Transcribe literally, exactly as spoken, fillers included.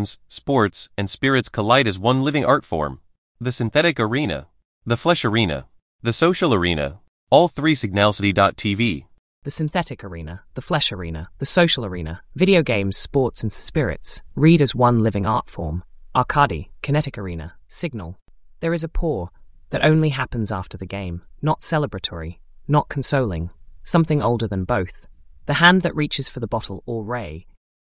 games, sports, and spirits collide as one living art form. The synthetic arena, the flesh arena, the social arena, all three signalcity dot t v. The synthetic arena, the flesh arena, the social arena, video games, sports, and spirits, read as one living art form. Arcadi, kinetic arena, signal. There is a pour that only happens after the game, not celebratory, not consoling, something older than both. The hand that reaches for the bottle or ray